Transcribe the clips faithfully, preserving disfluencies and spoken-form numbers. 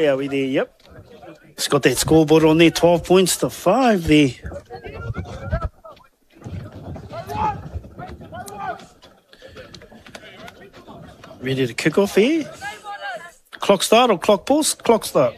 Where are we there? Yep. It's got that scoreboard on there, twelve points to five there. Ready to kick off here? Clock start or clock pause? Clock start.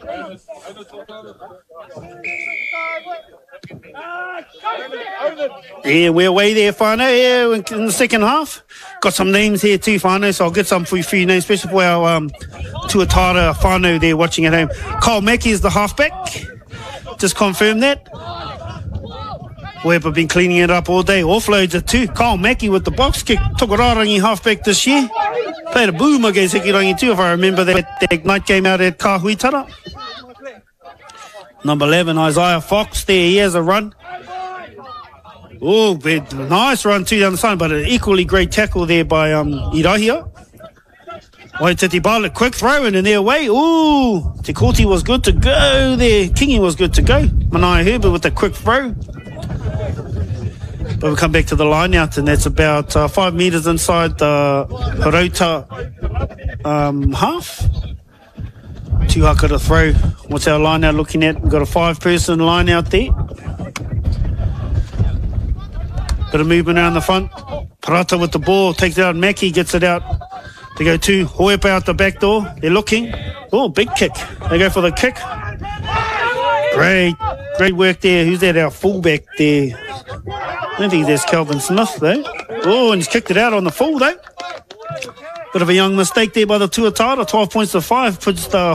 Yeah, we're away there, whānau, yeah, in the second half. Got some names here too, whānau, so I'll get some for you, for you names, especially for our um, tuatara whānau there watching at home. Kyle Mackey is the halfback. Just confirm that. We've been cleaning it up all day. Offloads it too. Kyle Mackey with the box kick. Tokorarangi halfback this year. Played a boom against Hikirangi too, if I remember that, that night game out at Kahuitara. Number eleven, Isaiah Fox there. He has a run. Oh, nice run too down the side, but an equally great tackle there by um, Irahia. Waititi Bartlett, quick throw in and they're away. Ooh, Te Koti was good to go there. Kingi was good to go. Manaia Herbert with a quick throw. But we come back to the line out, and that's about uh, five metres inside the Hirota um, half. Two haka to throw. What's our line out looking at? We've got a five-person line out there. Bit of movement around the front. Parata with the ball, takes it out. Mackie gets it out. They go to Hoepa out the back door. They're looking. Oh, big kick. They go for the kick. Great. Great work there. Who's that? Our fullback there. I don't think that's Calvin Smith, though. Oh, and he's kicked it out on the full, though. Bit of a young mistake there by the tuatara. twelve points to five. Puts the